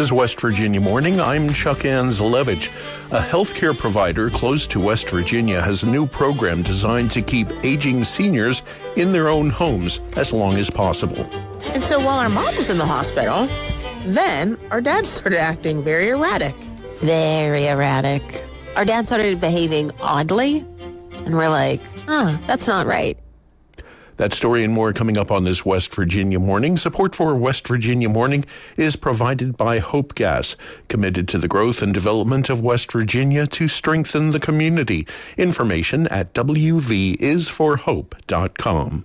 is West Virginia Morning. I'm Chuck Anzelevich. A healthcare provider close to West Virginia has a new program designed to keep aging seniors in their own homes as long as possible. And so while our mom was in the hospital, then our dad started acting very erratic. Very erratic. Our dad started behaving oddly, and we're like, that's not right. That story and more coming up on this West Virginia Morning. Support for West Virginia Morning is provided by Hope Gas, committed to the growth and development of West Virginia to strengthen the community. Information at wvisforhope.com.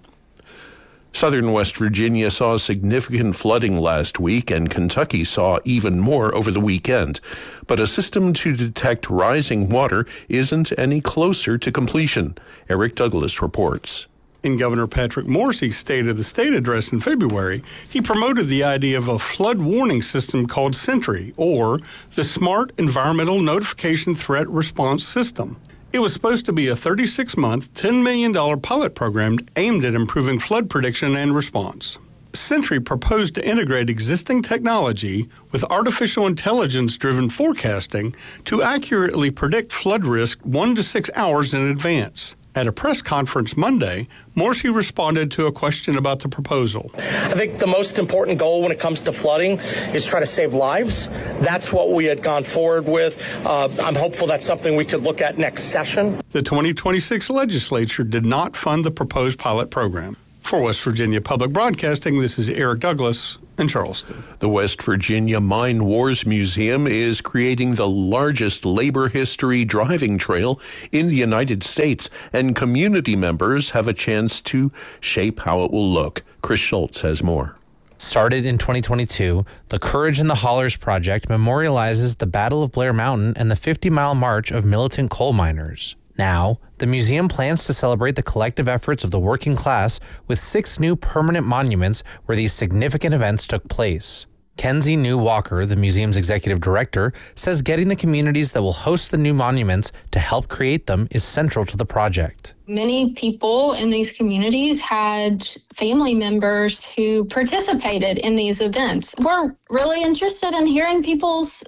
Southern West Virginia saw significant flooding last week, and Kentucky saw even more over the weekend. But a system to detect rising water isn't any closer to completion. Eric Douglas reports. In Governor Patrick Morrisey's State of the State address in February, he promoted the idea of a flood warning system called Sentry, or the Smart Environmental Notification Threat Response System. It was supposed to be a 36-month, $10 million pilot program aimed at improving flood prediction and response. Sentry proposed to integrate existing technology with artificial intelligence-driven forecasting to accurately predict flood risk 1 to 6 hours in advance. At a press conference Monday, Morrisey responded to a question about the proposal. I think the most important goal when it comes to flooding is try to save lives. That's what we had gone forward with. I'm hopeful that's something we could look at next session. The 2026 legislature did not fund the proposed pilot program. For West Virginia Public Broadcasting, this is Eric Douglas in Charleston. The West Virginia Mine Wars Museum is creating the largest labor history driving trail in the United States, and community members have a chance to shape how it will look. Chris Schultz has more. Started in 2022, the Courage in the Hollers project memorializes the Battle of Blair Mountain and the 50-mile march of militant coal miners. Now, the museum plans to celebrate the collective efforts of the working class with 6 new permanent monuments where these significant events took place. Kenzie New Walker, the museum's executive director, says getting the communities that will host the new monuments to help create them is central to the project. Many people in these communities had family members who participated in these events. We're really interested in hearing people's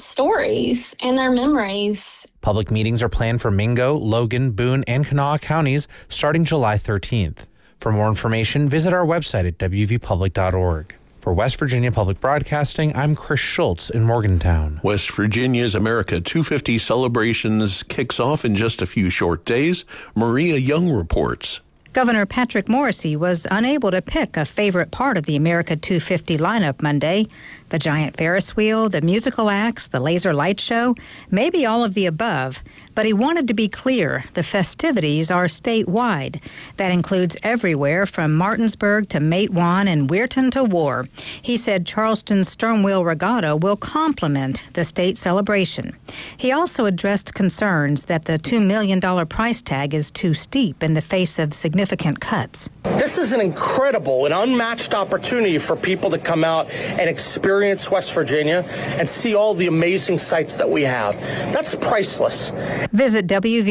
stories and their memories. Public meetings are planned for Mingo, Logan, Boone, and Kanawha counties starting July 13th. For more information, visit our website at wvpublic.org. For West Virginia Public Broadcasting, I'm Chris Schultz in Morgantown. West Virginia's America 250 celebrations kicks off in just a few short days. Maria Young reports. Governor Patrick Morrisey was unable to pick a favorite part of the America 250 lineup Monday. The giant Ferris wheel, the musical acts, the laser light show, maybe all of the above. But he wanted to be clear, the festivities are statewide. That includes everywhere from Martinsburg to Matewan and Weirton to War. He said Charleston's Stern Wheel Regatta will complement the state celebration. He also addressed concerns that the $2 million price tag is too steep in the face of significant cuts. This is an incredible and unmatched opportunity for people to come out and experience West Virginia and see all the amazing sights that we have. That's priceless. Visit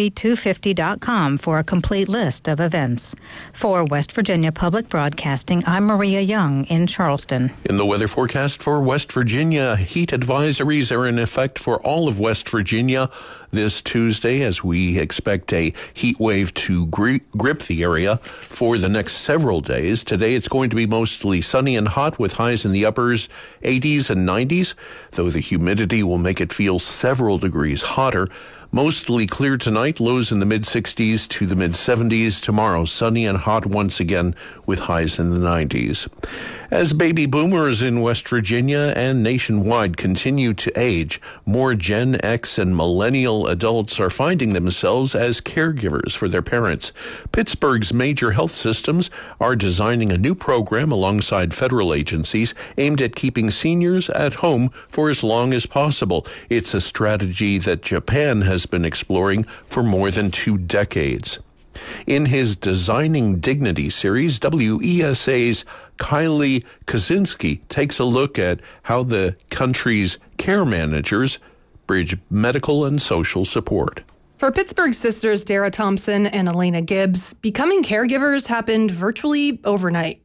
WV250.com for a complete list of events. For West Virginia Public Broadcasting, I'm Maria Young in Charleston. In the weather forecast for West Virginia, heat advisories are in effect for all of West Virginia this Tuesday as we expect a heat wave to grip the area for the next several days. Today it's going to be mostly sunny and hot with highs in the uppers 80s and 90s, though the humidity will make it feel several degrees hotter. Mostly clear tonight, lows in the mid-60s to the mid-70s. Tomorrow, sunny and hot once again with highs in the 90s. As baby boomers in West Virginia and nationwide continue to age, more Gen X and millennial adults are finding themselves as caregivers for their parents. Pittsburgh's major health systems are designing a new program alongside federal agencies aimed at keeping seniors at home for as long as possible. It's a strategy that Japan has been exploring for more than 2 decades. In his Designing Dignity series, WESA's Kylie Kaczynski takes a look at how the country's care managers bridge medical and social support. For Pittsburgh sisters Dara Thompson and Elena Gibbs, becoming caregivers happened virtually overnight.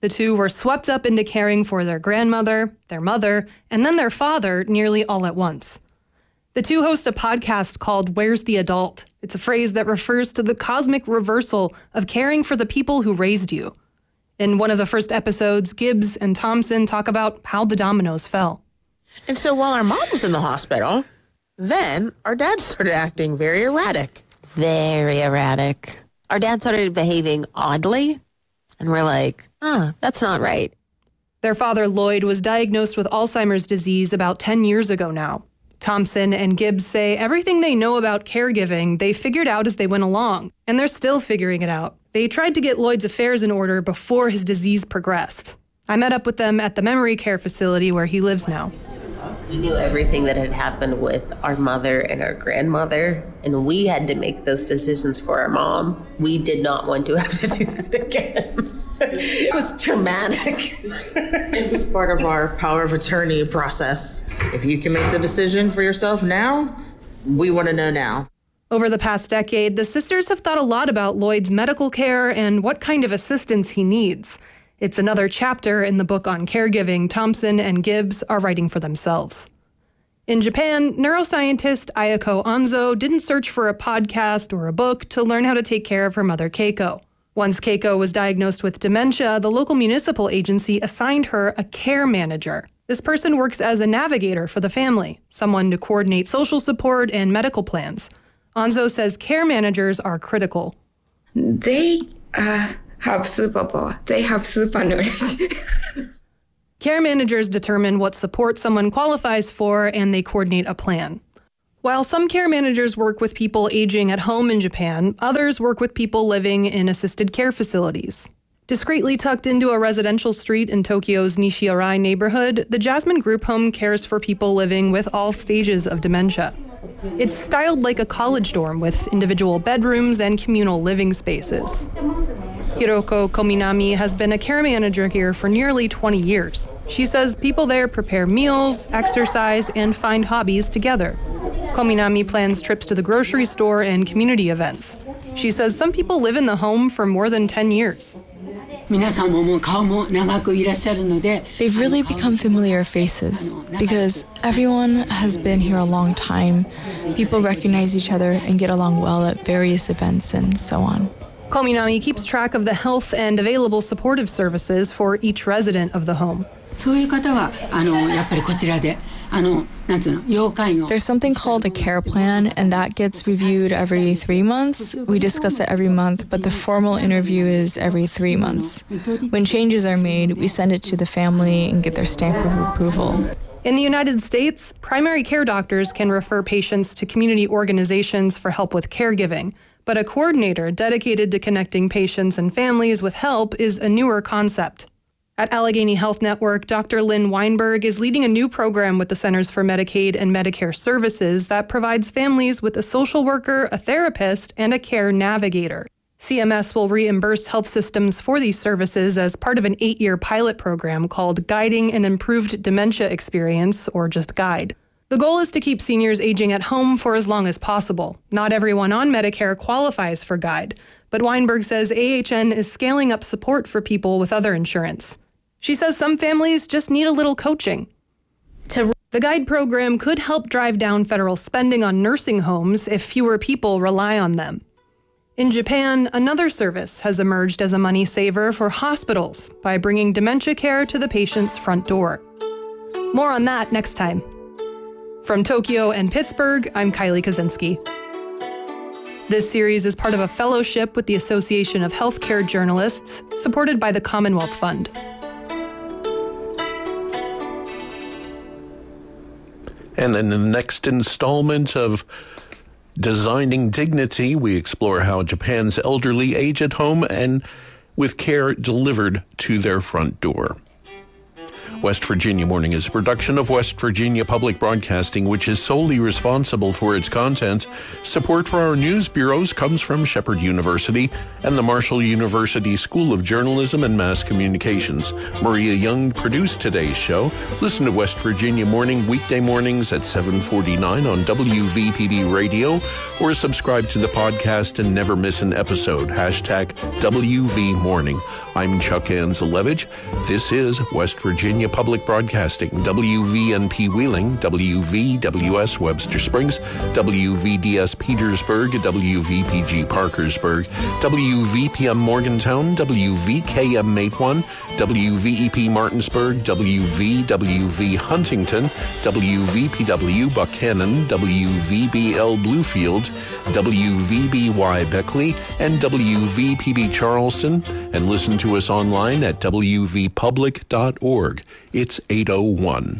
The two were swept up into caring for their grandmother, their mother, and then their father nearly all at once. The two host a podcast called Where's the Adult? It's a phrase that refers to the cosmic reversal of caring for the people who raised you. In one of the first episodes, Gibbs and Thompson talk about how the dominoes fell. And so while our mom was in the hospital, then our dad started acting very erratic. Very erratic. Our dad started behaving oddly, and we're like, that's not right. Their father, Lloyd, was diagnosed with Alzheimer's disease about 10 years ago now. Thompson and Gibbs say everything they know about caregiving they figured out as they went along, and they're still figuring it out. They tried to get Lloyd's affairs in order before his disease progressed. I met up with them at the memory care facility where he lives now. We knew everything that had happened with our mother and our grandmother, and we had to make those decisions for our mom. We did not want to have to do that again. It was traumatic. It was part of our power of attorney process. If you can make the decision for yourself now, we want to know now. Over the past decade, the sisters have thought a lot about Lloyd's medical care and what kind of assistance he needs. It's another chapter in the book on caregiving Thompson and Gibbs are writing for themselves. In Japan, neuroscientist Ayako Anzo didn't search for a podcast or a book to learn how to take care of her mother Keiko. Once Keiko was diagnosed with dementia, the local municipal agency assigned her a care manager. This person works as a navigator for the family, someone to coordinate social support and medical plans. Anzo says care managers are critical. They have superpower. They have super knowledge. Care managers determine what support someone qualifies for, and they coordinate a plan. While some care managers work with people aging at home in Japan, others work with people living in assisted care facilities. Discreetly tucked into a residential street in Tokyo's Nishiarai neighborhood, the Jasmine Group Home cares for people living with all stages of dementia. It's styled like a college dorm with individual bedrooms and communal living spaces. Hiroko Kominami has been a care manager here for nearly 20 years. She says people there prepare meals, exercise, and find hobbies together. Kominami plans trips to the grocery store and community events. She says some people live in the home for more than 10 years. They've really become familiar faces because everyone has been here a long time. People recognize each other and get along well at various events and so on. Kominami keeps track of the health and available supportive services for each resident of the home. There's something called a care plan, and that gets reviewed every 3 months. We discuss it every month, but the formal interview is every 3 months. When changes are made, we send it to the family and get their stamp of approval. In the United States, primary care doctors can refer patients to community organizations for help with caregiving, but a coordinator dedicated to connecting patients and families with help is a newer concept. At Allegheny Health Network, Dr. Lynn Weinberg is leading a new program with the Centers for Medicaid and Medicare Services that provides families with a social worker, a therapist, and a care navigator. CMS will reimburse health systems for these services as part of an 8-year pilot program called Guiding an Improved Dementia Experience, or just GUIDE. The goal is to keep seniors aging at home for as long as possible. Not everyone on Medicare qualifies for GUIDE, but Weinberg says AHN is scaling up support for people with other insurance. She says some families just need a little coaching. The GUIDE program could help drive down federal spending on nursing homes if fewer people rely on them. In Japan, another service has emerged as a money saver for hospitals by bringing dementia care to the patient's front door. More on that next time. From Tokyo and Pittsburgh, I'm Kylie Kaczynski. This series is part of a fellowship with the Association of Healthcare Journalists, supported by the Commonwealth Fund. And in the next installment of Designing Dignity, we explore how Japan's elderly age at home and with care delivered to their front door. West Virginia Morning is a production of West Virginia Public Broadcasting, which is solely responsible for its content. Support for our news bureaus comes from Shepherd University and the Marshall University School of Journalism and Mass Communications. Maria Young produced today's show. Listen to West Virginia Morning weekday mornings at 7:49 on WVPB Radio, or subscribe to the podcast and never miss an episode. #WV Morning. I'm Chuck Anzelevich. This is West Virginia Public Broadcasting, WVNP Wheeling, WVWS Webster Springs, WVDS Petersburg, WVPG Parkersburg, WVPM Morgantown, WVKM Matewan, WVEP Martinsburg, WVWV Huntington, WVPW Buchanan, WVBL Bluefield, WVBY Beckley, and WVPB Charleston, and listen to us online at wvpublic.org. It's 8:01.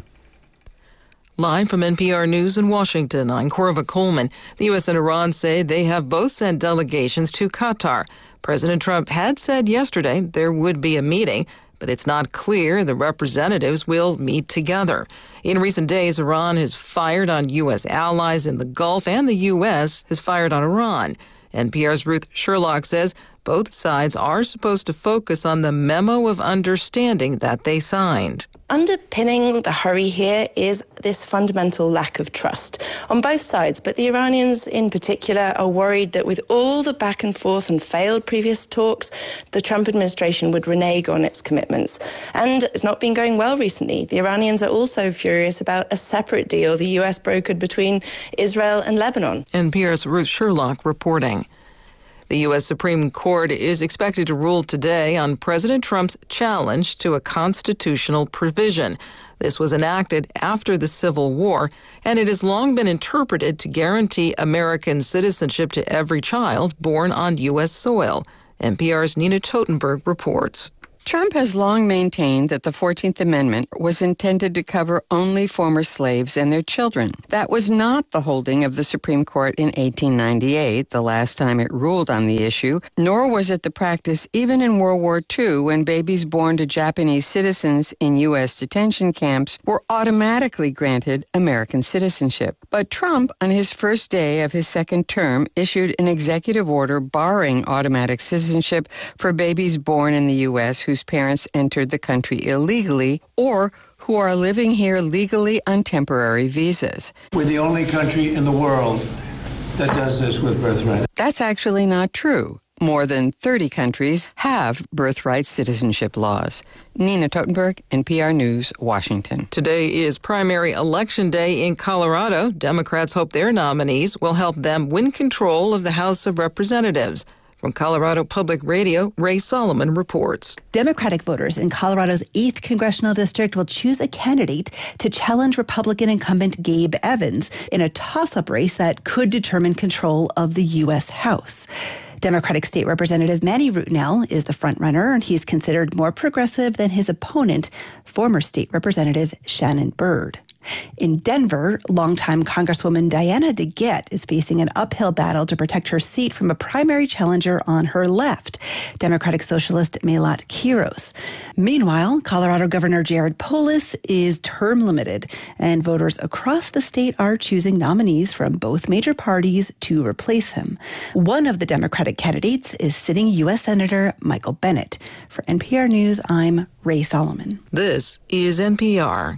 Live from NPR News in Washington, I'm Corva Coleman. The U.S. and Iran say they have both sent delegations to Qatar. President Trump had said yesterday there would be a meeting, but it's not clear the representatives will meet together. In recent days, Iran has fired on U.S. allies in the Gulf, and the U.S. has fired on Iran. NPR's Ruth Sherlock says both sides are supposed to focus on the memo of understanding that they signed. Underpinning the hurry here is this fundamental lack of trust on both sides, but the Iranians in particular are worried that with all the back and forth and failed previous talks, the Trump administration would renege on its commitments. And it's not been going well recently. The Iranians are also furious about a separate deal the U.S. brokered between Israel and Lebanon. NPR's Ruth Sherlock reporting. The U.S. Supreme Court is expected to rule today on President Trump's challenge to a constitutional provision. This was enacted after the Civil War, and it has long been interpreted to guarantee American citizenship to every child born on U.S. soil. NPR's Nina Totenberg reports. Trump has long maintained that the 14th Amendment was intended to cover only former slaves and their children. That was not the holding of the Supreme Court in 1898, the last time it ruled on the issue, nor was it the practice even in World War II, when babies born to Japanese citizens in U.S. detention camps were automatically granted American citizenship. But Trump, on his first day of his second term, issued an executive order barring automatic citizenship for babies born in the U.S. whose parents entered the country illegally or who are living here legally on temporary visas. We're the only country in the world that does this with birthright. That's actually not true. More than 30 countries have birthright citizenship laws. Nina Totenberg, NPR News, Washington. Today is primary election day in Colorado. Democrats hope their nominees will help them win control of the House of Representatives. From Colorado Public Radio, Ray Solomon reports. Democratic voters in Colorado's 8th Congressional District will choose a candidate to challenge Republican incumbent Gabe Evans in a toss-up race that could determine control of the U.S. House. Democratic State Representative Manny Rutinel is the frontrunner, and he's considered more progressive than his opponent, former State Representative Shannon Byrd. In Denver, longtime Congresswoman Diana DeGette is facing an uphill battle to protect her seat from a primary challenger on her left, Democratic Socialist Melat Quiros. Meanwhile, Colorado Governor Jared Polis is term limited, and voters across the state are choosing nominees from both major parties to replace him. One of the Democratic candidates is sitting U.S. Senator Michael Bennet. For NPR News, I'm Ray Solomon. This is NPR.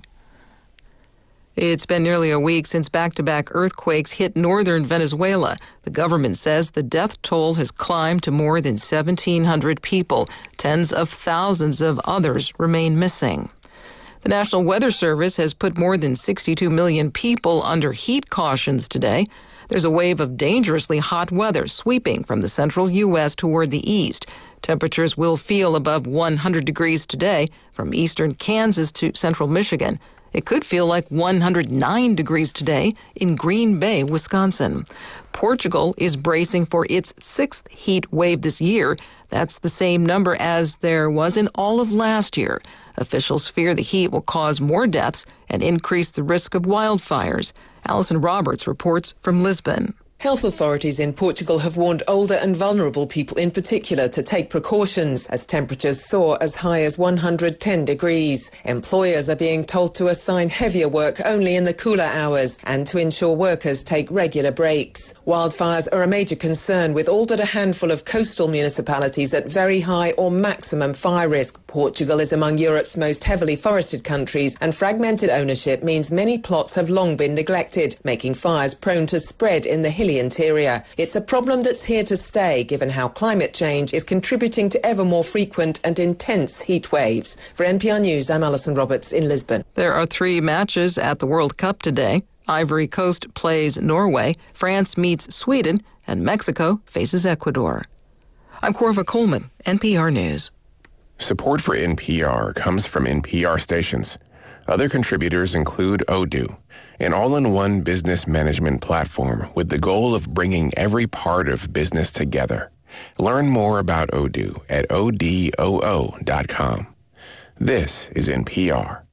It's been nearly a week since back-to-back earthquakes hit northern Venezuela. The government says the death toll has climbed to more than 1,700 people. Tens of thousands of others remain missing. The National Weather Service has put more than 62 million people under heat cautions today. There's a wave of dangerously hot weather sweeping from the central U.S. toward the east. Temperatures will feel above 100 degrees today from eastern Kansas to central Michigan. It could feel like 109 degrees today in Green Bay, Wisconsin. Portugal is bracing for its 6th heat wave this year. That's the same number as there was in all of last year. Officials fear the heat will cause more deaths and increase the risk of wildfires. Allison Roberts reports from Lisbon. Health authorities in Portugal have warned older and vulnerable people in particular to take precautions as temperatures soar as high as 110 degrees. Employers are being told to assign heavier work only in the cooler hours and to ensure workers take regular breaks. Wildfires are a major concern, with all but a handful of coastal municipalities at very high or maximum fire risk. Portugal is among Europe's most heavily forested countries, and fragmented ownership means many plots have long been neglected, making fires prone to spread in the hilly interior. It's a problem that's here to stay, given how climate change is contributing to ever more frequent and intense heat waves. For NPR News, I'm Alison Roberts in Lisbon. There are 3 matches at the World Cup today. Ivory Coast plays Norway, France meets Sweden, and Mexico faces Ecuador. I'm Corva Coleman, NPR News. Support for NPR comes from NPR stations. Other contributors include Odoo, an all-in-one business management platform with the goal of bringing every part of business together. Learn more about Odoo at odoo.com. This is NPR.